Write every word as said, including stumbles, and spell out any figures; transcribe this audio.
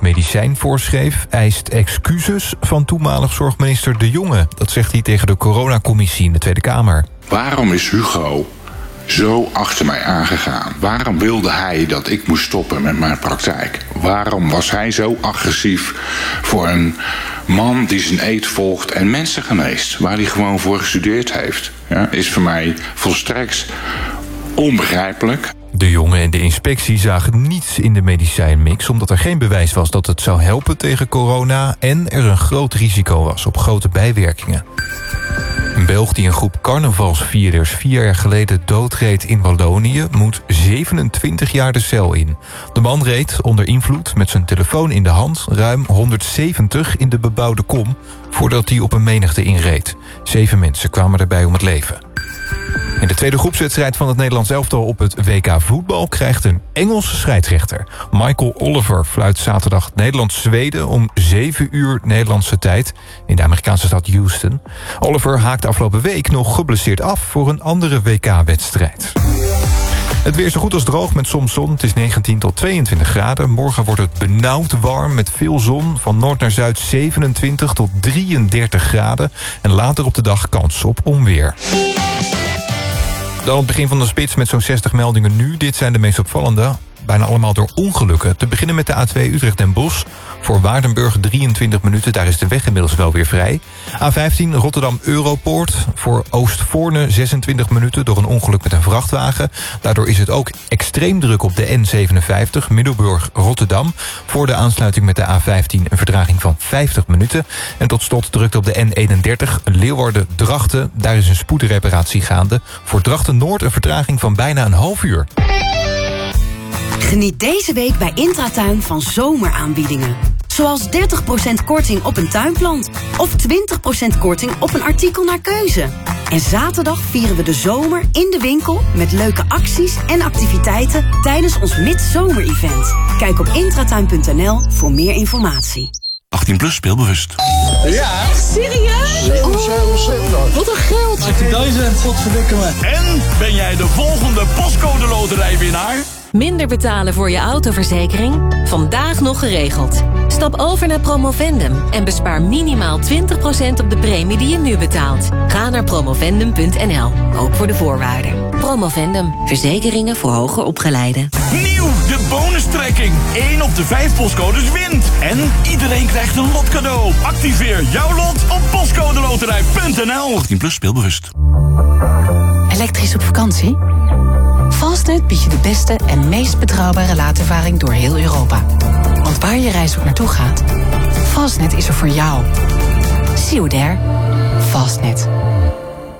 medicijn voorschreef, eist excuses van toenmalig zorgminister De Jonge. Dat zegt hij tegen de coronacommissie in de Tweede Kamer. Waarom is Hugo zo achter mij aangegaan? Waarom wilde hij dat ik moest stoppen met mijn praktijk? Waarom was hij zo agressief voor een man die zijn eed volgt en mensen geneest, waar hij gewoon voor gestudeerd heeft? Ja, is voor mij volstrekt onbegrijpelijk. De Jonge en de inspectie zagen niets in de medicijnmix, omdat er geen bewijs was dat het zou helpen tegen corona en er een groot risico was op grote bijwerkingen. Een Belg die een groep carnavalsvierders vier jaar geleden doodreed in Wallonië moet zevenentwintig jaar de cel in. De man reed onder invloed met zijn telefoon in de hand ruim honderdzeventig in de bebouwde kom voordat hij op een menigte inreed. Zeven mensen kwamen erbij om het leven. In de tweede groepswedstrijd van het Nederlands elftal op het W K voetbal krijgt een Engelse scheidsrechter. Michael Oliver fluit zaterdag Nederland-Zweden om zeven uur Nederlandse tijd in de Amerikaanse stad Houston. Oliver haakte afgelopen week nog geblesseerd af voor een andere W K-wedstrijd. Het weer zo goed als droog met soms zon. Het is negentien tot tweeëntwintig graden. Morgen wordt het benauwd warm met veel zon. Van noord naar zuid zevenentwintig tot drieëndertig graden. En later op de dag kans op onweer. Dan het begin van de spits met zo'n zestig meldingen nu. Dit zijn de meest opvallende. Bijna allemaal door ongelukken. Te beginnen met de A twee Utrecht-Den Bosch. Voor Waardenburg drieëntwintig minuten. Daar is de weg inmiddels wel weer vrij. A vijftien Rotterdam-Europoort. Voor Oostvoorne zesentwintig minuten door een ongeluk met een vrachtwagen. Daardoor is het ook extreem druk op de N zevenenvijftig Middelburg-Rotterdam. Voor de aansluiting met de A vijftien een vertraging van vijftig minuten. En tot slot drukte op de N eenendertig Leeuwarden-Drachten. Daar is een spoedreparatie gaande. Voor Drachten-Noord een vertraging van bijna een half uur. Geniet deze week bij Intratuin van zomeraanbiedingen. Zoals dertig procent korting op een tuinplant. Of twintig procent korting op een artikel naar keuze. En zaterdag vieren we de zomer in de winkel met leuke acties en activiteiten tijdens ons Midzomer-event. Kijk op intratuin punt n l voor meer informatie. achttien plus speelbewust. Ja. Serieus? zeven, zeven, zeven. Wat een geld. achttien wat verdikken me. En ben jij de volgende postcode loterijwinnaar? Minder betalen voor je autoverzekering? Vandaag nog geregeld. Stap over naar Promovendum en bespaar minimaal twintig procent op de premie die je nu betaalt. Ga naar promovendum punt n l, ook voor de voorwaarden. Promovendum, verzekeringen voor hoger opgeleiden. Nieuw, de bonustrekking. één op de vijf postcodes wint. En iedereen krijgt een lotcadeau. Activeer jouw lot op postcodeloterij punt n l. achttien plus speelbewust. Elektrisch op vakantie? Fastnet biedt je de beste en meest betrouwbare laadervaring door heel Europa. Want waar je reis ook naartoe gaat, Fastnet is er voor jou. See you there. Fastnet.